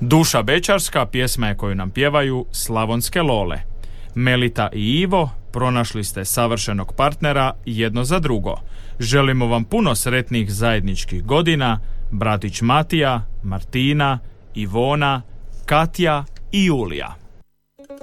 Duša Bečarska pjesma je koju nam pjevaju Slavonske Lole. Melita i Ivo, pronašli ste savršenog partnera jedno za drugo. Želimo vam puno sretnih zajedničkih godina, bratić Matija, Martina, Ivona, Katja i Julija.